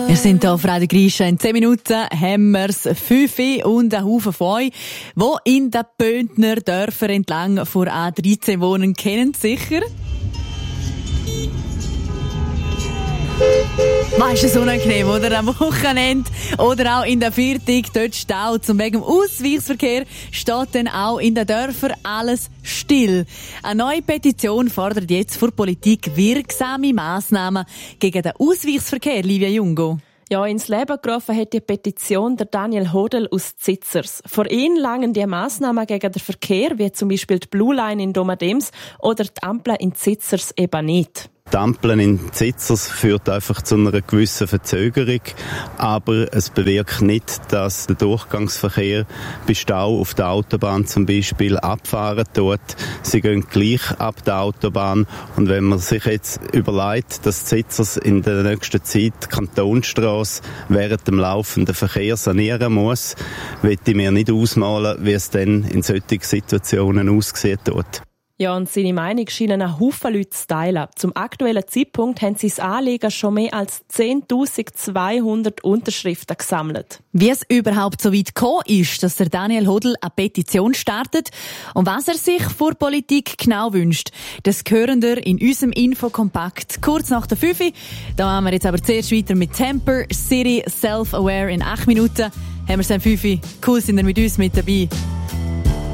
Wir sind hier auf Radio Grisha. In 10 Minuten haben wir es 5 und einen Haufen von euch, die in den Bündner Dörfern entlang vor A13 wohnen, kennen sicher. Meistens unangenehm, oder? Am Wochenende oder auch in der Viertig, dort Stau. Zum wegen dem Ausweichsverkehr steht dann auch in den Dörfern alles still. Eine neue Petition fordert jetzt vor Politik wirksame Massnahmen gegen den Ausweichsverkehr, Livia Jungo. Ja, ins Leben gerufen hat die Petition der Daniel Hodel aus Zitzers. Vor ihm langen die Massnahmen gegen den Verkehr, wie zum Beispiel die Blue Line in Domadems oder die Ampel in Zitzers eben nicht. Die Ampeln in Zitzers führt einfach zu einer gewissen Verzögerung, aber es bewirkt nicht, dass der Durchgangsverkehr bei Stau auf der Autobahn zum Beispiel abfahren tut. Sie gehen gleich ab der Autobahn, und wenn man sich jetzt überlegt, dass Zitzers in der nächsten Zeit die Kantonsstrasse während dem laufenden Verkehr sanieren muss, will ich mir nicht ausmalen, wie es dann in solchen Situationen aussehen wird. Ja, und seine Meinung scheinen ein Haufen Leute zu teilen. Zum aktuellen Zeitpunkt haben sie das Anliegen schon mehr als 10.200 Unterschriften gesammelt. Wie es überhaupt so weit gekommen ist, dass der Daniel Hodel eine Petition startet und was er sich vor Politik genau wünscht, das hören wir in unserem Infokompakt kurz nach der 5. Da machen wir jetzt aber zuerst weiter mit Temper City Self-Aware in 8 Minuten. Haben wir es dann 5. Cool, sind ihr mit uns mit dabei.